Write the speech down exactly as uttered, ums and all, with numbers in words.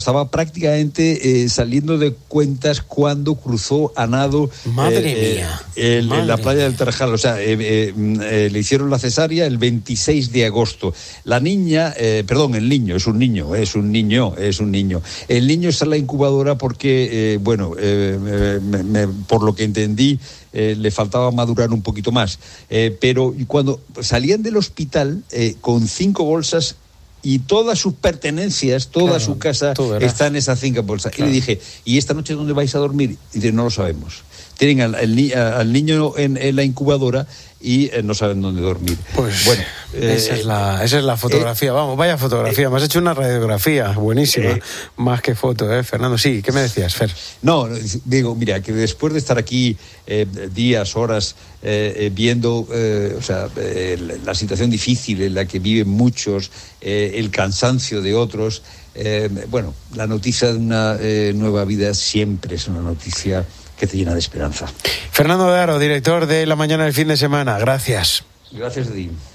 estaba prácticamente eh, saliendo de cuentas cuando cruzó a nado Madre eh, mía. eh, el, Madre en la playa del Tarajal. O sea, eh, eh, eh, le hicieron la cesárea el veintiséis de agosto. La niña, eh, perdón, el niño, es un niño, es un niño, es un niño. El niño está en la incubadora porque, eh, bueno, eh, me, me, por lo que entendí, eh, le faltaba madurar un poquito más. Eh, pero cuando salían del hospital eh, con cinco bolsas, y todas sus pertenencias, toda claro, su casa está en esas cinco bolsas. Claro. Y le dije, ¿y esta noche dónde vais a dormir? Y dice, no lo sabemos. Tienen al, al, al niño en, en la incubadora y eh, no saben dónde dormir. Pues bueno, eh, esa, es la, esa es la fotografía, eh, vamos, vaya fotografía. Eh, Me has hecho una radiografía buenísima, eh, más que foto, ¿eh, Fernando? Sí, ¿qué me decías, Fer? No, digo, mira, que después de estar aquí eh, días, horas, eh, eh, viendo eh, o sea, eh, la situación difícil en la que viven muchos, eh, el cansancio de otros, eh, bueno, la noticia de una eh, nueva vida siempre es una noticia que te llena de esperanza. Fernando de Aro, director de La Mañana del Fin de Semana, gracias. Gracias a ti.